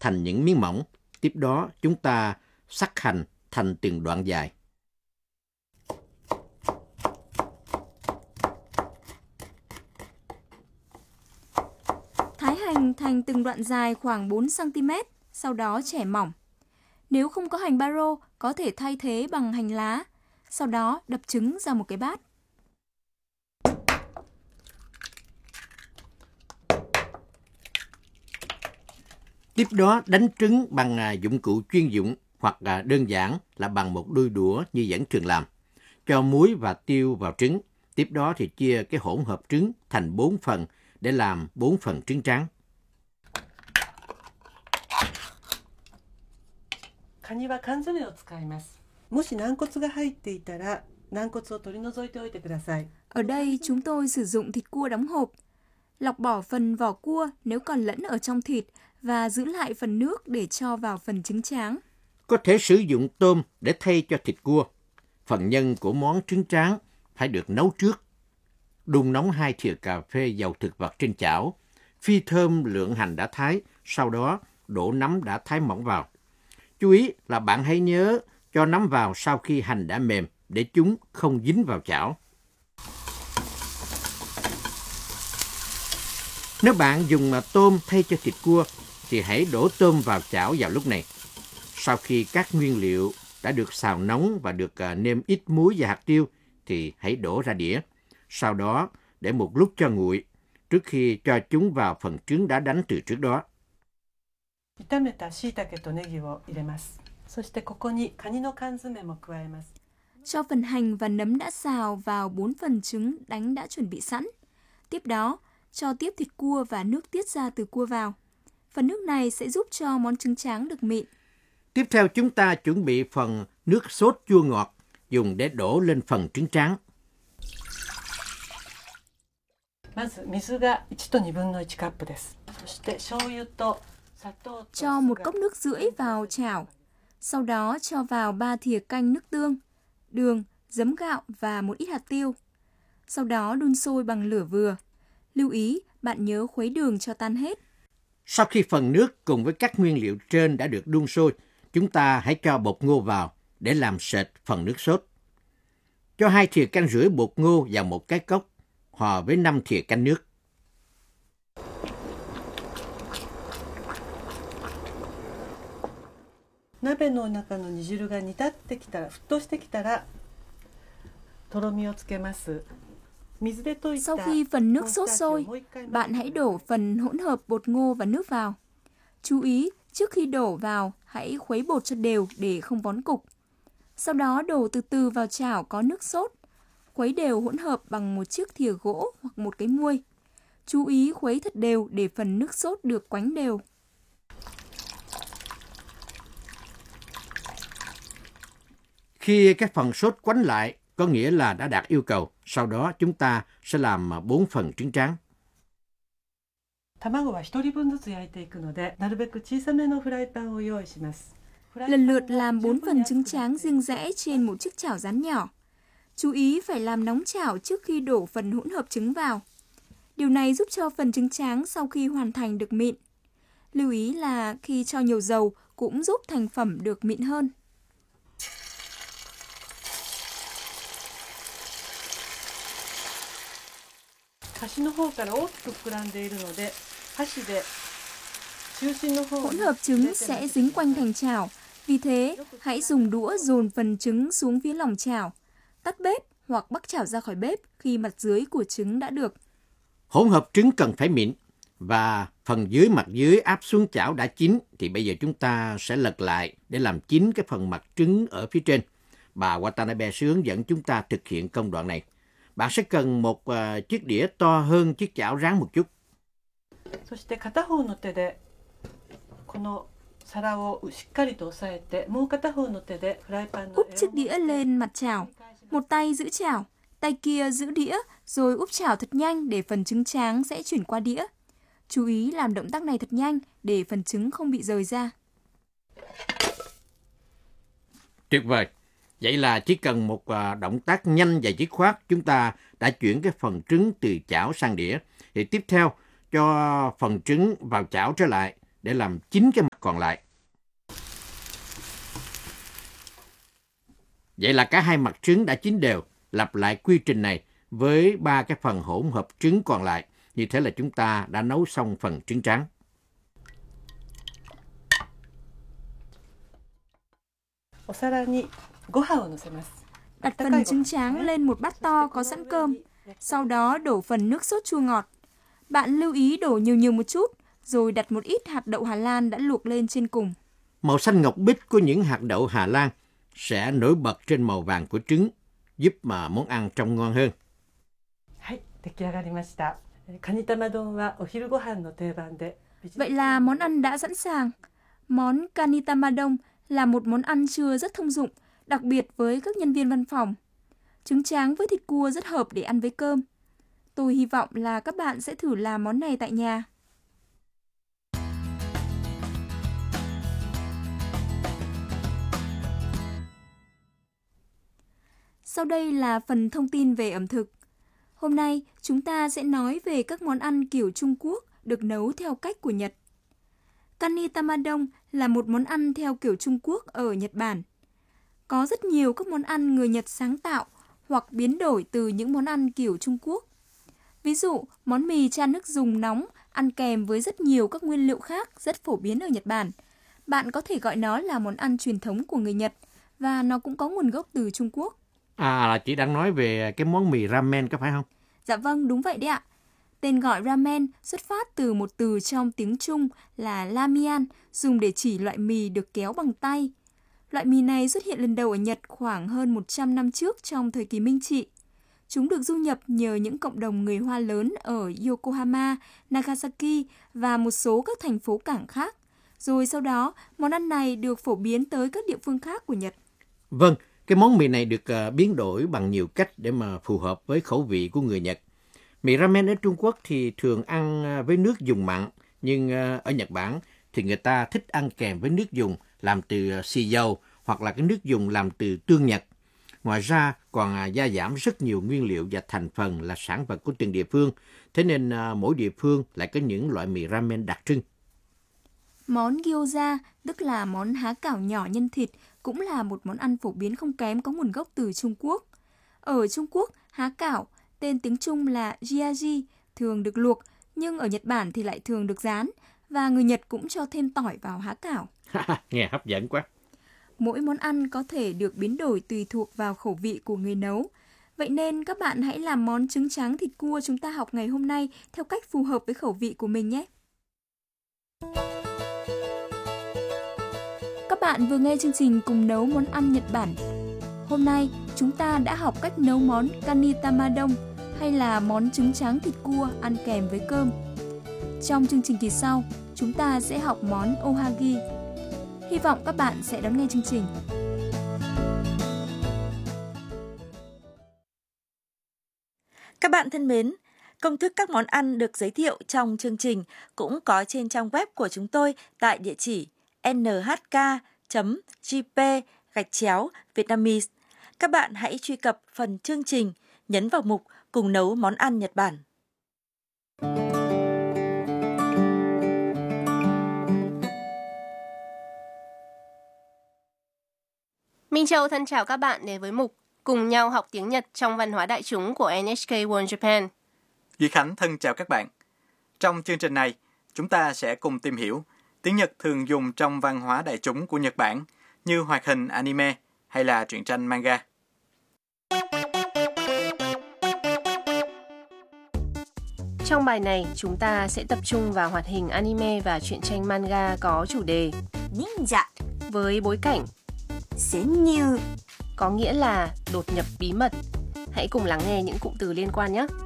thành những miếng mỏng. Tiếp đó chúng ta sắc hành thành từng đoạn dài. Thái hành thành từng đoạn dài khoảng 4 cm, sau đó chẻ mỏng. Nếu không có hành baro, có thể thay thế bằng hành lá. Sau đó đập trứng ra một cái bát. Tiếp đó đánh trứng bằng dụng cụ chuyên dụng hoặc đơn giản là bằng một đôi đũa như dẫn thường làm. Cho muối và tiêu vào trứng. Tiếp đó thì chia cái hỗn hợp trứng thành 4 phần để làm 4 phần trứng trắng. カニは缶詰を使います。もし軟骨が入っていたら、軟骨を取り除いておいてください。 Ở đây chúng tôi sử dụng thịt cua đóng hộp. Lọc bỏ phần vỏ cua nếu còn lẫn ở trong thịt và giữ lại phần nước để cho vào phần trứng tráng. Có thể sử dụng tôm để thay cho thịt cua. Phần nhân của món trứng tráng phải được nấu trước. Đun nóng 2 thìa cà phê dầu thực vật trên chảo. Phi thơm lượng hành đã thái, sau đó đổ nấm đã thái mỏng vào. Chú ý là bạn hãy nhớ cho nấm vào sau khi hành đã mềm để chúng không dính vào chảo. Nếu bạn dùng tôm thay cho thịt cua thì hãy đổ tôm vào chảo vào lúc này. Sau khi các nguyên liệu đã được xào nóng và được nêm ít muối và hạt tiêu thì hãy đổ ra đĩa. Sau đó để một lúc cho nguội trước khi cho chúng vào phần trứng đã đánh từ trước đó. 炒めた椎茸とネギを入れます。そしてここにカニの缶詰も加えます。 Cho phần hành và nấm đã xào vào 4 phần trứng đánh đã chuẩn bị sẵn. Tiếp đó, cho tiếp thịt cua và nước tiết ra từ cua vào. Phần nước này sẽ giúp cho món trứng tráng được mịn. Tiếp theo chúng ta chuẩn bị phần nước sốt chua ngọt dùng để đổ lên phần trứng tráng. まず水が1と2分の1カップです。そして醤油と Cho 1 cốc nước rưỡi vào chảo. Sau đó cho vào 3 thìa canh nước tương, đường, giấm gạo và một ít hạt tiêu. Sau đó đun sôi bằng lửa vừa. Lưu ý, bạn nhớ khuấy đường cho tan hết. Sau khi phần nước cùng với các nguyên liệu trên đã được đun sôi, chúng ta hãy cho bột ngô vào để làm sệt phần nước sốt. Cho 2 thìa canh rưỡi bột ngô vào một cái cốc, hòa với 5 thìa canh nước. 鍋の中の煮汁が煮立ってきたら、沸騰してきたら、とろみをつけます。 Sau khi phần nước sốt sôi, bạn hãy đổ phần hỗn hợp bột ngô và nước vào. Chú ý, trước khi đổ vào, hãy khuấy bột cho đều để không vón cục. Sau đó đổ từ từ vào chảo có nước sốt. Khuấy đều hỗn hợp bằng một chiếc thìa gỗ hoặc một cái muôi. Chú ý khuấy thật đều để phần nước sốt được quánh đều. Khi các phần sốt quánh lại, có nghĩa là đã đạt yêu cầu. Sau đó chúng ta sẽ làm 4 phần trứng tráng. 卵は1人分ずつ焼いていくので、なるべく小さめのフライパンを用意します。 Lần lượt làm 4 phần trứng tráng riêng rẽ trên một chiếc chảo rán nhỏ. Chú ý phải làm nóng chảo trước khi đổ phần hỗn hợp trứng vào. Điều này giúp cho phần trứng tráng sau khi hoàn thành được mịn. Lưu ý là khi cho nhiều dầu cũng giúp thành phẩm được mịn hơn. Hỗn hợp trứng sẽ dính quanh thành chảo. Vì thế, hãy dùng đũa dồn phần trứng xuống phía lòng chảo. Tắt bếp hoặc bắc chảo ra khỏi bếp khi mặt dưới của trứng đã được. Hỗn hợp trứng cần phải mịn và phần mặt dưới áp xuống chảo đã chín thì bây giờ chúng ta sẽ lật lại để làm chín cái phần mặt trứng ở phía trên. Bà Watanabe sẽ hướng dẫn chúng ta thực hiện công đoạn này. Bạn sẽ cần một chiếc đĩa to hơn chiếc chảo rán một chút. Úp chiếc đĩa lên mặt chảo. Một tay giữ chảo, tay kia giữ đĩa, rồi úp chảo thật nhanh để phần trứng tráng sẽ chuyển qua đĩa. Chú ý làm động tác này thật nhanh để phần trứng không bị rời ra. Tuyệt vời! Vậy là chỉ cần một động tác nhanh và dứt khoát, chúng ta đã chuyển cái phần trứng từ chảo sang đĩa. Thì tiếp theo, cho phần trứng vào chảo trở lại để làm chín cái mặt còn còn lại. Vậy là cả hai mặt trứng đã chín đều. Lặp lại quy trình này với 3 cái phần hỗn hợp trứng còn lại. Như thế là chúng ta đã nấu xong phần trứng trắng. Đặt phần trứng tráng lên một bát to có sẵn cơm. Sau đó đổ phần nước sốt chua ngọt. Bạn lưu ý đổ nhiều một chút, rồi đặt một ít hạt đậu Hà Lan đã luộc lên trên cùng. Màu xanh ngọc bích của những hạt đậu Hà Lan sẽ nổi bật trên màu vàng của trứng, giúp mà món ăn trông ngon hơn. Vậy là món ăn đã sẵn sàng. Món kanitamadon là một món ăn trưa rất thông dụng, đặc biệt với các nhân viên văn phòng. Trứng tráng với thịt cua rất hợp để ăn với cơm. Tôi hy vọng là các bạn sẽ thử làm món này tại nhà. Sau đây là phần thông tin về ẩm thực. Hôm nay, chúng ta sẽ nói về các món ăn kiểu Trung Quốc được nấu theo cách của Nhật. Kanitamadon là một món ăn theo kiểu Trung Quốc ở Nhật Bản. Có rất nhiều các món ăn người Nhật sáng tạo hoặc biến đổi từ những món ăn kiểu Trung Quốc. Ví dụ, món mì chan nước dùng nóng ăn kèm với rất nhiều các nguyên liệu khác rất phổ biến ở Nhật Bản. Bạn có thể gọi nó là món ăn truyền thống của người Nhật và nó cũng có nguồn gốc từ Trung Quốc. Là chị đang nói về cái món mì ramen có phải không? Dạ vâng, đúng vậy đấy ạ. Tên gọi ramen xuất phát từ một từ trong tiếng Trung là lamian, dùng để chỉ loại mì được kéo bằng tay. Loại mì này xuất hiện lần đầu ở Nhật khoảng hơn 100 năm trước trong thời kỳ Minh Trị. Chúng được du nhập nhờ những cộng đồng người Hoa lớn ở Yokohama, Nagasaki và một số các thành phố cảng khác. Rồi sau đó, món ăn này được phổ biến tới các địa phương khác của Nhật. Vâng, cái món mì này được biến đổi bằng nhiều cách để mà phù hợp với khẩu vị của người Nhật. Mì ramen ở Trung Quốc thì thường ăn với nước dùng mặn, nhưng ở Nhật Bản thì người ta thích ăn kèm với nước dùng làm từ xì dầu hoặc là cái nước dùng làm từ tương Nhật. Ngoài ra còn gia giảm rất nhiều nguyên liệu và thành phần là sản vật của từng địa phương, thế nên mỗi địa phương lại có những loại mì ramen đặc trưng. Món gyoza, tức là món há cảo nhỏ nhân thịt, cũng là một món ăn phổ biến không kém có nguồn gốc từ Trung Quốc. Ở Trung Quốc, há cảo, tên tiếng Trung là jiaji, thường được luộc, nhưng ở Nhật Bản thì lại thường được rán, và người Nhật cũng cho thêm tỏi vào há cảo. Nghe hấp dẫn quá. Mỗi món ăn có thể được biến đổi tùy thuộc vào khẩu vị của người nấu. Vậy nên các bạn hãy làm món trứng tráng thịt cua chúng ta học ngày hôm nay theo cách phù hợp với khẩu vị của mình nhé. Các bạn vừa nghe chương trình Cùng nấu món ăn Nhật Bản. Hôm nay chúng ta đã học cách nấu món kanitamadon hay là món trứng tráng thịt cua ăn kèm với cơm. Trong chương trình kỳ sau, chúng ta sẽ học món ohagi. Hy vọng các bạn sẽ đón nghe chương trình. Các bạn thân mến, công thức các món ăn được giới thiệu trong chương trình cũng có trên trang web của chúng tôi tại địa chỉ nhk.jp/Vietnamese. Các bạn hãy truy cập phần chương trình, nhấn vào mục Cùng nấu món ăn Nhật Bản. Minh Châu thân chào các bạn đến với mục Cùng nhau học tiếng Nhật trong văn hóa đại chúng của NHK World Japan. Duy Khánh thân chào các bạn. Trong chương trình này, chúng ta sẽ cùng tìm hiểu tiếng Nhật thường dùng trong văn hóa đại chúng của Nhật Bản như hoạt hình anime hay là truyện tranh manga. Trong bài này, chúng ta sẽ tập trung vào hoạt hình anime và truyện tranh manga có chủ đề Ninja với bối cảnh Senryu, có nghĩa là đột nhập bí mật. Hãy cùng lắng nghe những cụm từ liên quan nhé.